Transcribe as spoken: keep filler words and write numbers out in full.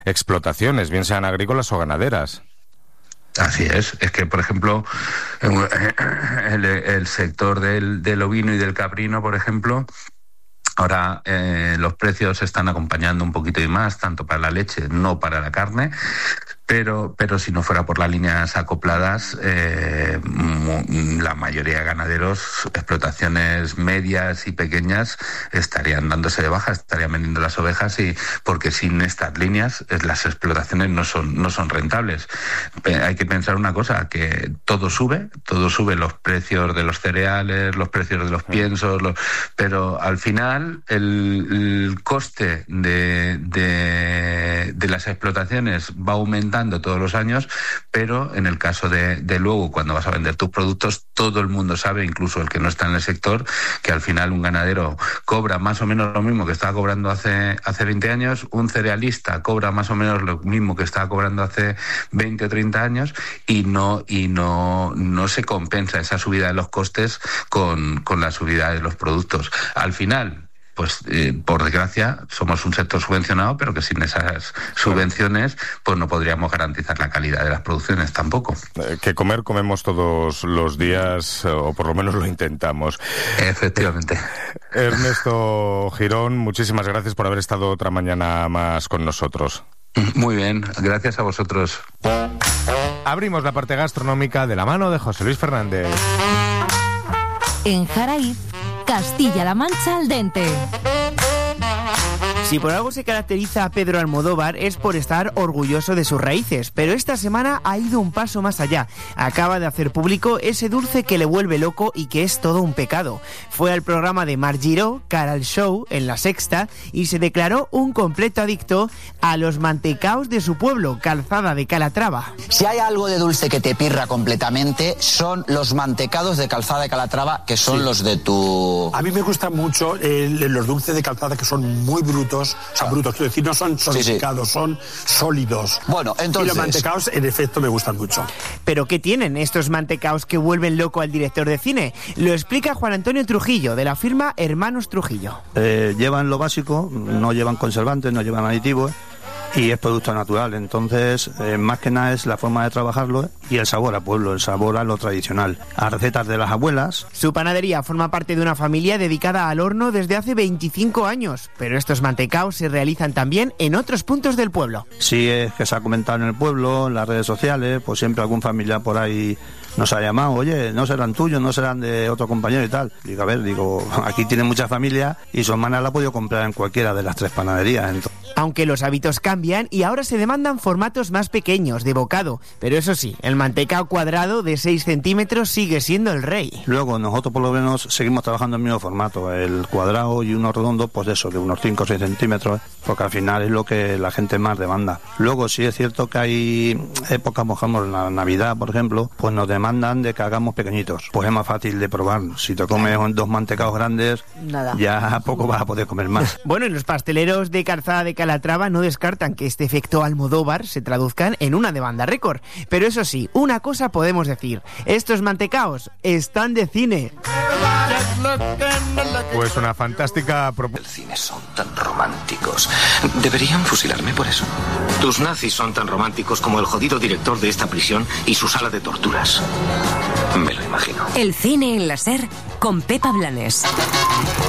explotaciones, bien sean agrícolas o ganaderas. Así es, es que por ejemplo el, el sector del, del ovino y del caprino, por ejemplo, ahora eh, los precios están acompañando un poquito y más, tanto para la leche, no para la carne, pero, pero si no fuera por las líneas acopladas, eh, la mayoría de ganaderos, explotaciones medias y pequeñas, estarían dándose de baja, estarían vendiendo las ovejas, y porque sin estas líneas las explotaciones no son, no son rentables. Hay que pensar una cosa, que todo sube, todo sube, los precios de los cereales, los precios de los piensos, los, pero al final el, el coste de, de, de las explotaciones va aumentando todos los años, pero en el caso de, de luego, cuando vas a vender tus productos, todo el mundo sabe, incluso el que no está en el sector, que al final un ganadero cobra más o menos lo mismo que estaba cobrando hace, hace veinte años, un cerealista cobra más o menos lo mismo que estaba cobrando hace veinte o treinta años, y no, y no, no se compensa esa subida de los costes con, con la subida de los productos. Al final, pues eh, por desgracia somos un sector subvencionado, pero que sin esas subvenciones pues no podríamos garantizar la calidad de las producciones tampoco. Eh, que comer comemos todos los días, o por lo menos lo intentamos. Efectivamente. Ernesto Girón, muchísimas gracias por haber estado otra mañana más con nosotros. Muy bien, gracias a vosotros. Abrimos la parte gastronómica de la mano de José Luis Fernández. En Jaraíz, Castilla-La Mancha al dente. Si por algo se caracteriza a Pedro Almodóvar es por estar orgulloso de sus raíces, pero esta semana ha ido un paso más allá. Acaba de hacer público ese dulce que le vuelve loco y que es todo un pecado. Fue al programa de Mar Giró, Cara al Show, en La Sexta, y se declaró un completo adicto a los mantecaos de su pueblo, Calzada de Calatrava. Si hay algo de dulce que te pirra completamente, son los mantecados de Calzada de Calatrava, que son sí. los de tu... A mí me gustan mucho eh, los dulces de Calzada, que son muy brutos. O sea, brutos, quiero decir, no son solidificados, sí, sí. son sólidos. Bueno, entonces... Y los mantecaos, en efecto, me gustan mucho. ¿Pero qué tienen estos mantecaos que vuelven loco al director de cine? Lo explica Juan Antonio Trujillo, de la firma Hermanos Trujillo. Eh, llevan lo básico, no llevan conservantes, no llevan aditivos, y es producto natural. Entonces, eh, más que nada es la forma de trabajarlo y el sabor a pueblo, el sabor a lo tradicional, a recetas de las abuelas. Su panadería forma parte de una familia dedicada al horno desde hace veinticinco años, pero estos mantecaos se realizan también en otros puntos del pueblo. Sí, es que se ha comentado en el pueblo, en las redes sociales, pues siempre algún familiar por ahí nos ha llamado, oye, no serán tuyos, no serán de otro compañero y tal. Digo, a ver, digo, aquí tiene mucha familia y su hermana la ha podido comprar en cualquiera de las tres panaderías. Entonces... Aunque los hábitos cambian y ahora se demandan formatos más pequeños, de bocado, pero eso sí, el mantecao cuadrado de seis centímetros sigue siendo el rey. Luego nosotros por lo menos seguimos trabajando en el mismo formato, el cuadrado y uno redondo, pues eso, de unos cinco o seis centímetros, porque al final es lo que la gente más demanda. Luego sí es cierto que hay épocas, por ejemplo, en la Navidad, por ejemplo, pues nos demandan de que hagamos pequeñitos, pues es más fácil de probar. Si te comes dos mantecaos grandes, nada, ya poco vas a poder comer más. Bueno, y los pasteleros de Calzada de Calatrava no descartan que este efecto Almodóvar se traduzcan en una demanda récord. Pero eso sí, una cosa podemos decir, estos mantecaos están de cine. Pues una fantástica propuesta. El cine son tan románticos. Deberían fusilarme por eso. Tus nazis son tan románticos como el jodido director de esta prisión y su sala de torturas. Me lo imagino. El cine en la SER con Pepa Blanes.